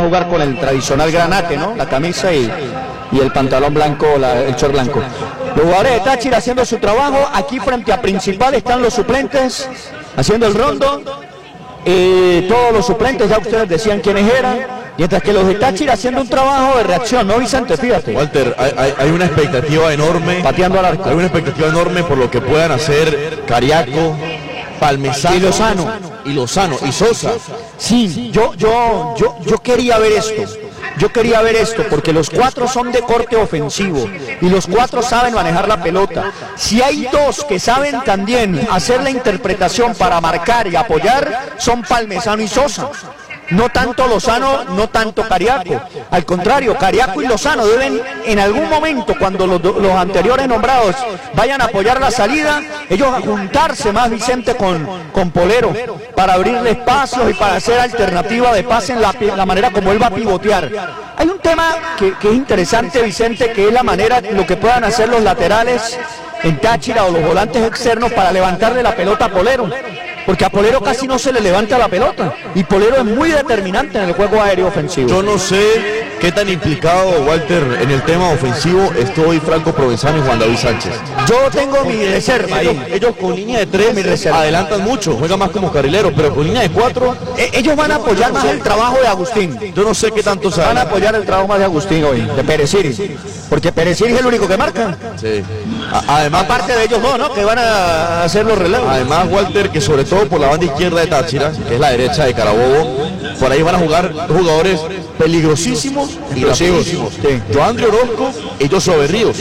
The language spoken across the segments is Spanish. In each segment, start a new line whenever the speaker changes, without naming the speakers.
a jugar con el tradicional granate, ¿no? La camisa y el pantalón blanco, el short blanco. Los jugadores de Táchira haciendo su trabajo. Aquí frente a Principal están los suplentes haciendo el rondo. Todos los suplentes, ya ustedes decían quiénes eran. Mientras que los de Táchira haciendo un trabajo de reacción, ¿no, Vicente? Fíjate.
Walter, hay una expectativa enorme.
Pateando al arco.
Hay una expectativa enorme por lo que puedan hacer Cariaco, Palmesano y Lozano y Sosa.
Sí, yo quería ver esto. Yo quería ver esto porque los cuatro son de corte ofensivo y los cuatro saben manejar la pelota. Si hay dos que saben también hacer la interpretación para marcar y apoyar, son Palmesano y Sosa. No tanto Lozano, no tanto Cariaco. Al contrario, Cariaco y Lozano deben en algún momento, cuando los anteriores nombrados vayan a apoyar la salida, ellos a juntarse más, Vicente, con Polero, para abrirle espacios y para hacer alternativa de pase en la manera como él va a pivotear. Hay un tema que es interesante, Vicente, que es la manera, lo que puedan hacer los laterales en Táchira o los volantes externos para levantarle la pelota a Polero. Porque a Polero casi no se le levanta la pelota y Polero es muy determinante en el juego aéreo ofensivo.
Yo no sé qué tan implicado, Walter, en el tema ofensivo estoy Franco Provenzano y Juan David Sánchez.
Yo tengo mi reserva ahí.
Ellos con línea de 3 adelantan mucho, juegan más como carrileros, pero con línea de 4
ellos van a apoyar más el trabajo de Agustín.
Yo no sé qué tanto saben.
Van a apoyar el trabajo más de Agustín hoy, de Pereciri, porque Pereciri es el único que marca.
Sí. Además,
aparte de ellos dos, ¿no? Que van a hacer los relevos.
Además, Walter, que sobre todo por la banda izquierda de Táchira, que es la derecha de Carabobo, por ahí van a jugar dos jugadores peligrosísimos y rapidísimos.
Sí.
Joandre Orozco y Joshua Berríos.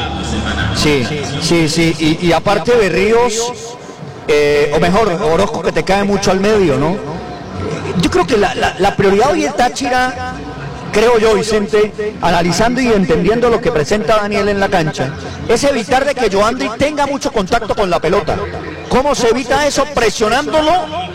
Sí. Y aparte Berríos, o mejor, Orozco, que te cae mucho al medio, ¿no? Yo creo que la prioridad hoy en Táchira, creo yo, Vicente, analizando y entendiendo lo que presenta Daniel en la cancha, es evitar de que Joandri tenga mucho contacto con la pelota. ¿Cómo se evita eso? Presionándolo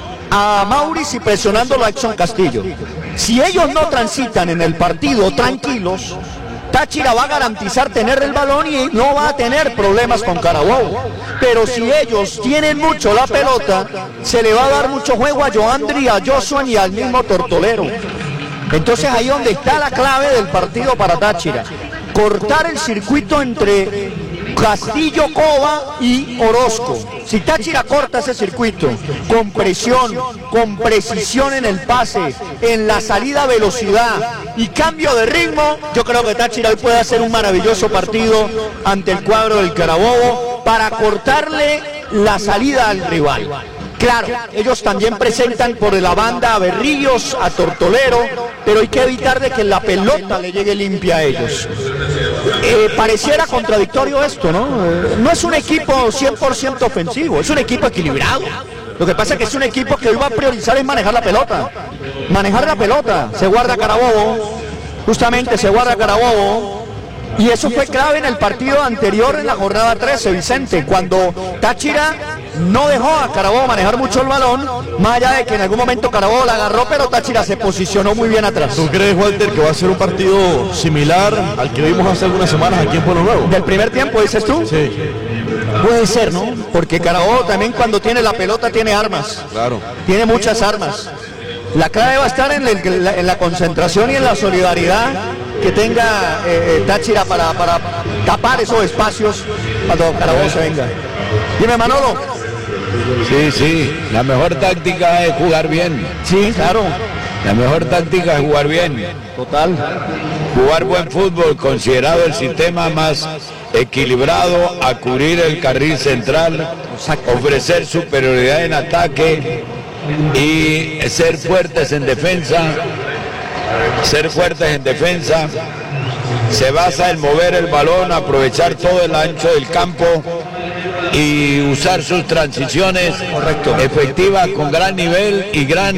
a Mauricio y presionándolo a Exxon Castillo. Si ellos no transitan en el partido tranquilos, Táchira va a garantizar tener el balón y no va a tener problemas con Carabobo. Pero si ellos tienen mucho la pelota, se le va a dar mucho juego a Joandri, a Joshua y al mismo Tortolero. Entonces ahí donde está la clave del partido para Táchira. Cortar el circuito entre Castillo, Cova y Orozco. Si Táchira corta ese circuito con presión, con precisión en el pase, en la salida, velocidad y cambio de ritmo, yo creo que Táchira hoy puede hacer un maravilloso partido ante el cuadro del Carabobo para cortarle la salida al rival. Claro, ellos también presentan por la banda a Berríos, a Tortolero, pero hay que evitar de que la pelota le llegue limpia a ellos. Pareciera contradictorio esto, ¿no? No es un equipo 100% ofensivo, es un equipo equilibrado. Lo que pasa es que es un equipo que hoy va a priorizar es manejar la pelota. Manejar la pelota. Se guarda Carabobo, justamente se guarda Carabobo. Y eso fue clave en el partido anterior en la jornada 13, Vicente, cuando Táchira no dejó a Carabobo manejar mucho el balón, más allá de que en algún momento Carabobo la agarró, pero Táchira se posicionó muy bien atrás.
¿Tú crees, Walter, que va a ser un partido similar al que vimos hace algunas semanas aquí en Pueblo Nuevo?
¿Del primer tiempo, dices tú?
Sí.
Puede ser, ¿no? Porque Carabobo también cuando tiene la pelota tiene armas.
Claro.
Tiene muchas armas. La clave va a estar en la concentración y en la solidaridad que tenga Táchira para tapar esos espacios cuando Carabobo se venga. Dime, Manolo.
Sí, la mejor táctica es jugar bien.
Sí, claro.
La mejor táctica es jugar bien.
Total.
Jugar buen fútbol, considerado el sistema más equilibrado, a cubrir el carril central, ofrecer superioridad en ataque y ser fuertes en defensa. Ser fuertes en defensa se basa en mover el balón, aprovechar todo el ancho del campo y usar sus transiciones efectivas con gran nivel y gran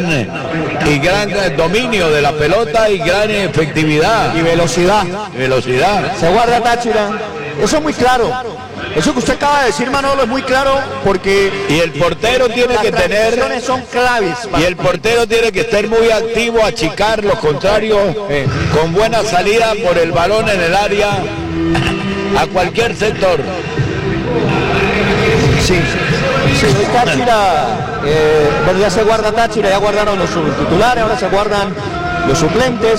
dominio de la pelota y gran efectividad
y velocidad. Se guarda Táchira. Eso es muy claro. Eso que usted acaba de decir, Manolo, es muy claro porque
y el portero tiene que tener
son claves.
Y el portero tiene que estar muy activo, achicar los contrarios con buena salida por el balón en el área a cualquier sector.
Sí, Táchira, bueno, ya se guarda Táchira, ya guardaron los titulares, ahora se guardan los suplentes.